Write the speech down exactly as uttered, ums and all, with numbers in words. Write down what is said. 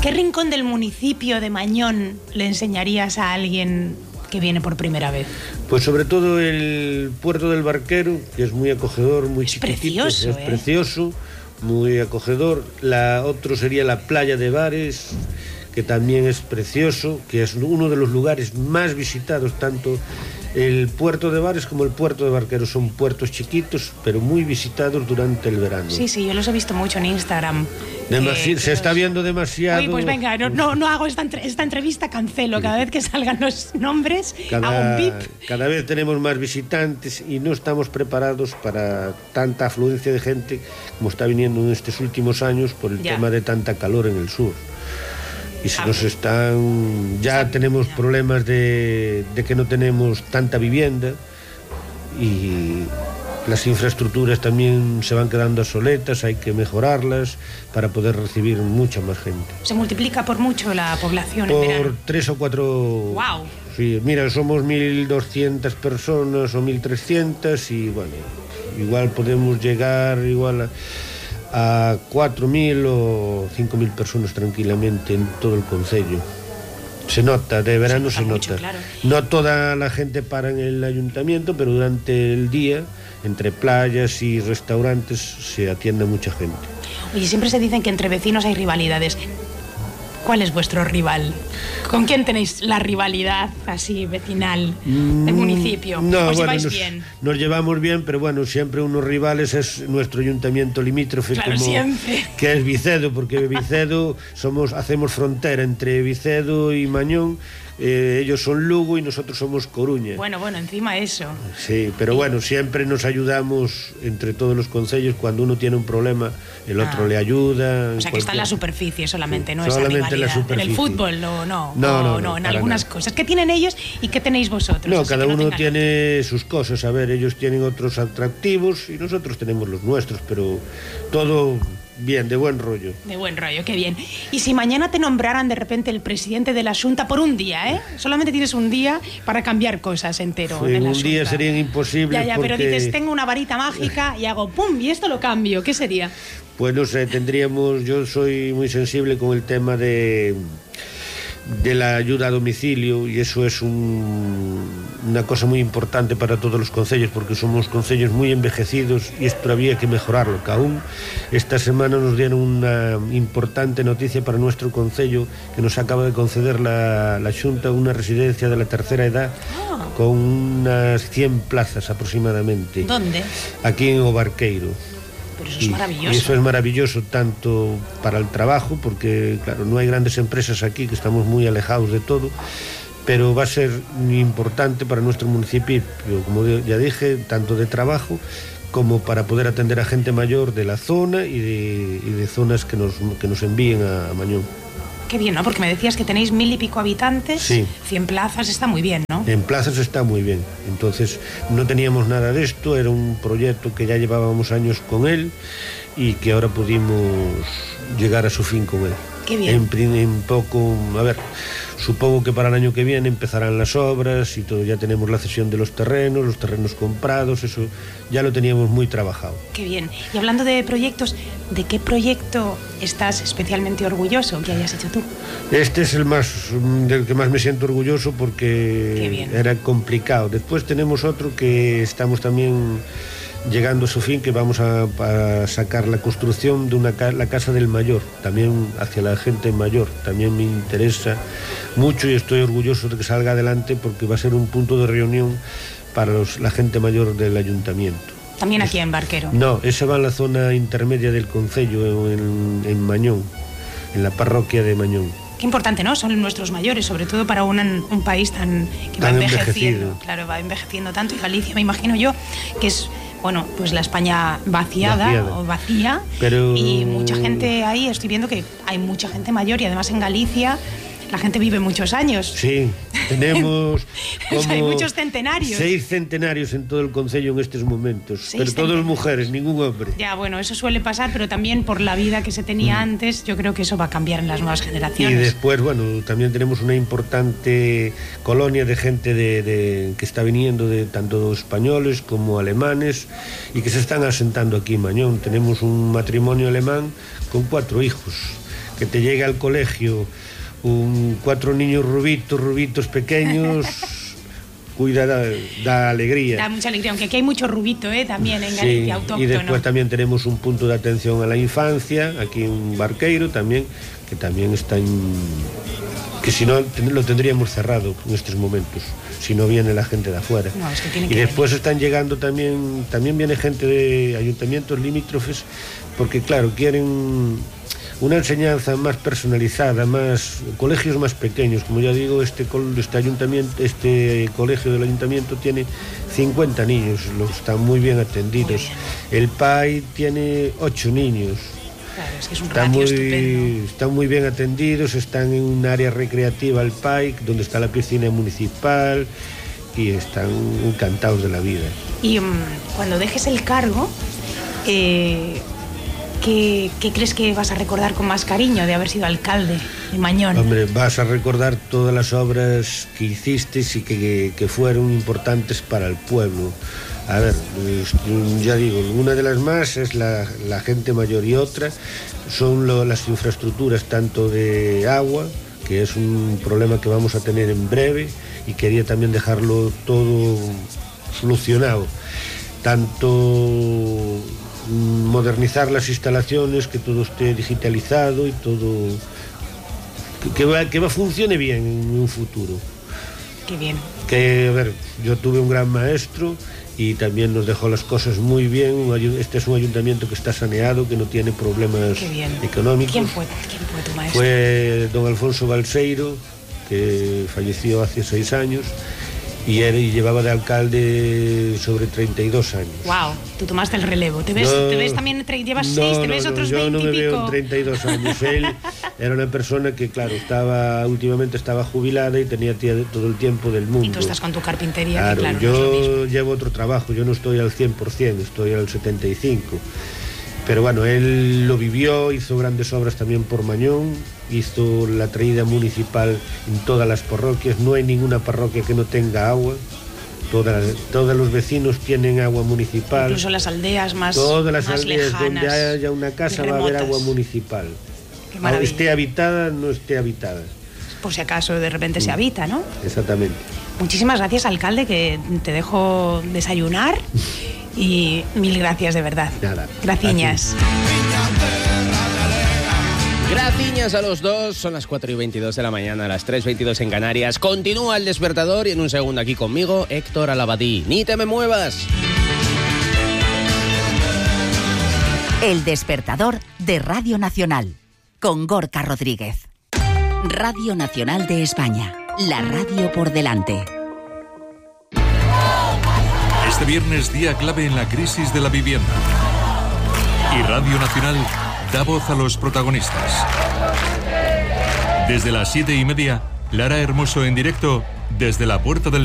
¿Qué rincón del municipio de Mañón le enseñarías a alguien que viene por primera vez? Pues sobre todo el puerto del Barquero, que es muy acogedor, muy es chiquitito, precioso, es ¿eh? precioso, muy acogedor. La otro sería la playa de Bares, que también es precioso, que es uno de los lugares más visitados, tanto el puerto de Bares como el puerto de Barquero. Son puertos chiquitos, pero muy visitados durante el verano. Sí, sí, yo los he visto mucho en Instagram. Demasi- que, se está los... viendo demasiado. Oye, pues venga, no, no, no hago esta, entre- esta entrevista, cancelo. Cada vez que salgan los nombres, cada, hago un bip. cada vez tenemos más visitantes y no estamos preparados para tanta afluencia de gente como está viniendo en estos últimos años por el Ya. tema de tanta calor en el sur. Y se Ah, nos están... Ya está- tenemos ya. problemas de, de que no tenemos tanta vivienda y las infraestructuras también se van quedando obsoletas, hay que mejorarlas para poder recibir mucha más gente. Se multiplica por mucho la población en Por verano. tres o cuatro... Wow. Sí, mira, somos mil doscientas personas o mil trescientas y bueno, igual podemos llegar igual a... a cuatro mil o cinco mil personas tranquilamente en todo el concello. Se nota, de verano se, Se se nota mucho, nota. claro. No toda la gente para en el ayuntamiento, pero durante el día, entre playas y restaurantes, se atiende a mucha gente. Oye, siempre se dicen que entre vecinos hay rivalidades. ¿Cuál es vuestro rival? ¿Con quién tenéis la rivalidad así vecinal del municipio? No, ¿Os bueno, lleváis nos, bien? nos llevamos bien, pero bueno, siempre unos rivales es nuestro ayuntamiento limítrofe, Claro, como, siempre. que es Vicedo, porque Vicedo somos, hacemos frontera entre Vicedo y Mañón. Eh, ellos son Lugo y nosotros somos Coruña. Bueno, bueno, encima eso. Sí, pero bueno, siempre nos ayudamos entre todos los concellos. Cuando uno tiene un problema, el otro Ah. le ayuda. O sea, que está en la superficie solamente, no Solamente esa en la rivalidad. En superficie. el fútbol, no, no. No, o no, no, en para algunas nada. cosas. ¿Qué tienen ellos y qué tenéis vosotros? No, Así cada que no uno tengan- tiene sus cosas. A ver, ellos tienen otros atractivos y nosotros tenemos los nuestros, pero todo bien, de buen rollo. De buen rollo, qué bien. Y si mañana te nombraran de repente el presidente de la Xunta por un día, ¿eh? Solamente tienes un día para cambiar cosas entero Fue en la un día Xunta. sería imposible. Ya, ya, pero porque, dices, tengo una varita mágica y hago pum, y esto lo cambio. ¿Qué sería? Pues no sé, tendríamos. Yo soy muy sensible con el tema de de la ayuda a domicilio y eso es un, una cosa muy importante para todos los concellos porque somos concellos muy envejecidos y esto había que mejorarlo, que aún esta semana nos dieron una importante noticia para nuestro concello que nos acaba de conceder la, la Xunta una residencia de la tercera edad Ah. con unas cien plazas aproximadamente. ¿Dónde? Aquí en O Barqueiro. Pero eso es Y- maravilloso. Y eso es maravilloso tanto para el trabajo, porque claro, no hay grandes empresas aquí, que estamos muy alejados de todo, pero va a ser importante para nuestro municipio, como ya dije, tanto de trabajo como para poder atender a gente mayor de la zona y de, y de zonas que nos, que nos envíen a, a Mañón. Qué bien, ¿no? Porque me decías que tenéis mil y pico habitantes, Sí. cien plazas, está muy bien, ¿no? En plazas está muy bien. Entonces no teníamos nada de esto, era un proyecto que ya llevábamos años con él y que ahora pudimos llegar a su fin con él. Qué bien. En, prin- en poco, a ver, supongo que para el año que viene empezarán las obras y todo, ya tenemos la cesión de los terrenos, los terrenos comprados, eso ya lo teníamos muy trabajado. Qué bien. Y hablando de proyectos, ¿de qué proyecto estás especialmente orgulloso que hayas hecho tú? Este es el más del que más me siento orgulloso Qué porque bien. era complicado. Después tenemos otro que estamos también llegando a su fin, que vamos a, a sacar la construcción de una ca- la casa del mayor, también hacia la gente mayor. También me interesa mucho y estoy orgulloso de que salga adelante porque va a ser un punto de reunión para los- la gente mayor del ayuntamiento. También aquí en Barquero. No, ese va en la zona intermedia del concello, en, en Mañón, en la parroquia de Mañón. Qué importante, ¿no? Son nuestros mayores, sobre todo para un, un país tan que va Tan envejeciendo. envejecido. Claro, va envejeciendo tanto. Y Galicia, me imagino yo, que es, bueno, pues la España vaciada, Vaciada. o vacía. Pero- Y mucha gente ahí, estoy viendo que hay mucha gente mayor y además en Galicia la gente vive muchos años. Sí, tenemos O sea, hay como muchos centenarios. seis centenarios en todo el concello en estos momentos, Seis pero todos centenarios. mujeres, ningún hombre. Ya, bueno, eso suele pasar, pero también por la vida que se tenía antes, yo creo que eso va a cambiar en las nuevas Y generaciones. después, bueno, también tenemos una importante colonia de gente de, de- que está viniendo de tanto españoles como alemanes y que se están asentando aquí en Mañón. Tenemos un matrimonio alemán con cuatro hijos que te llegue al colegio un, cuatro niños rubitos, rubitos pequeños, cuida, da, da alegría. Da mucha alegría, aunque aquí hay mucho rubito, ¿eh? También en Galicia, sí, autóctono. Y después también tenemos un punto de atención a la infancia, aquí en Barqueiro también, que también está en... que si no lo tendríamos cerrado en estos momentos, si no viene la gente de afuera. No, es que tienen y que después venir. Están llegando también, también viene gente de ayuntamientos limítrofes, porque claro, quieren una enseñanza más personalizada, más colegios más pequeños. Como ya digo, este, este ayuntamiento, este colegio del ayuntamiento tiene cincuenta niños, los están muy bien atendidos. Muy bien. El P A I tiene ocho niños. Claro, es que es un Están ratio muy, estupendo. están muy bien atendidos, están en un área recreativa, el P A I, donde está la piscina municipal, y están encantados de la vida. Y um, cuando dejes el cargo, eh, ¿qué, ¿qué crees que vas a recordar con más cariño de haber sido alcalde de Mañón? Hombre, vas a recordar todas las obras que hiciste y que, que, que fueron importantes para el pueblo. A ver, ya digo, una de las más es la, la gente mayor, y otra son lo, las infraestructuras, tanto de agua, que es un problema que vamos a tener en breve, y quería también dejarlo todo solucionado. Tanto modernizar las instalaciones, que todo esté digitalizado y todo, que, que, va, que va, funcione bien en un futuro. Qué bien. Que, a ver, yo tuve un gran maestro y también nos dejó las cosas muy bien. Este es un ayuntamiento que está saneado, que no tiene problemas económicos. ¿Quién fue, ¿Quién fue tu maestro? Fue don Alfonso Balseiro, que falleció hace seis años, y él llevaba de alcalde sobre treinta y dos años. Wow, tú tomaste el relevo. ¿Te ves, no, ¿te ves también, llevas no, seis, te no, ves no, otros yo veinte no me y pico? veo en treinta y dos años. Él era una persona que, claro, estaba últimamente estaba jubilada y tenía todo el tiempo del mundo. Y tú estás con tu carpintería, claro, que claro, yo no es lo mismo. llevo otro trabajo, yo no estoy al cien por ciento, estoy al setenta y cinco por ciento. Pero bueno, él lo vivió, hizo grandes obras también por Mañón, hizo la traída municipal en todas las parroquias. No hay ninguna parroquia que no tenga agua. Todas, todos los vecinos tienen agua municipal. Incluso las aldeas más Todas las más aldeas lejanas, donde haya una casa va a haber agua municipal. Qué maravilla. Esté habitada, no esté habitada. Por si acaso de repente mm. se habita, ¿no? Exactamente. Muchísimas gracias, alcalde, que te dejo desayunar. Y mil gracias, de verdad. Nada. Graciñas. Graciñas a los dos. Son las cuatro y veintidós de la mañana, las tres y veintidós en Canarias. Continúa el despertador y en un segundo aquí conmigo, Héctor Alabadí. ¡Ni te me muevas! El despertador de Radio Nacional, con Gorka Rodríguez. Radio Nacional de España, la radio por delante. Este viernes, día clave en la crisis de la vivienda. Y Radio Nacional da voz a los protagonistas. Desde las siete y media, Lara Hermoso en directo desde la Puerta del